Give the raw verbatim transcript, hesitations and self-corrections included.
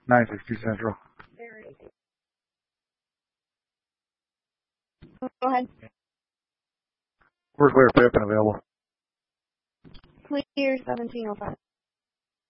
nine sixty Central. Go ahead. We're clear, Pip, and available. Clear seventeen oh five.